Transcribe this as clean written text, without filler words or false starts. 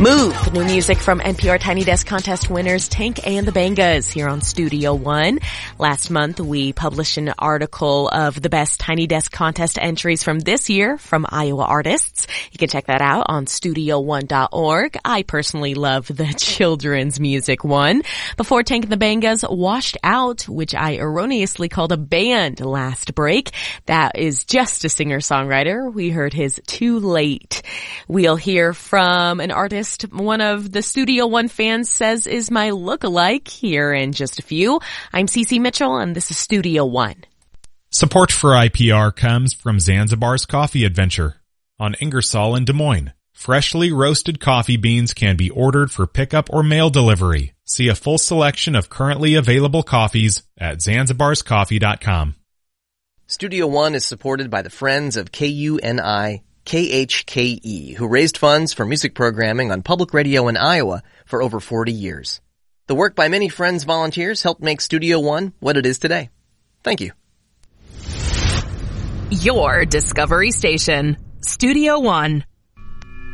Move, new music from NPR Tiny Desk Contest winners Tank and the Bangas here on Studio One. Last month, we published an article of the best Tiny Desk Contest entries from this year from Iowa artists. You can check that out on studio1.org. I personally love the children's music one. Before Tank and the Bangas washed out, which I erroneously called a band last break. That is just a singer-songwriter. We heard his Too Late. We'll hear from an artist one of the Studio One fans says is my lookalike here in just a few. I'm Cece Mitchell and this is Studio One. Support for IPR comes from Zanzibar's Coffee Adventure on Ingersoll in Des Moines. Freshly roasted coffee beans can be ordered for pickup or mail delivery. See a full selection of currently available coffees at zanzibarscoffee.com. Studio One is supported by the Friends of KUNI KHKE, who raised funds for music programming on public radio in Iowa for over 40 years. The work by many Friends volunteers helped make Studio One what it is today. Thank you. Your Discovery Station, Studio One.